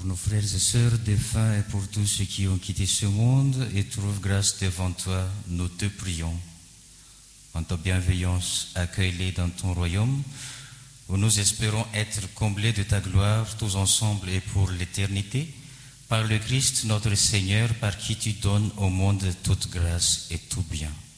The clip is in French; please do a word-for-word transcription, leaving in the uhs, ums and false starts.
pour nos frères et sœurs défunts et pour tous ceux qui ont quitté ce monde et trouvent grâce devant toi, nous te prions. En ta bienveillance, accueille-les dans ton royaume, où nous espérons être comblés de ta gloire, tous ensemble et pour l'éternité, par le Christ notre Seigneur, par qui tu donnes au monde toute grâce et tout bien.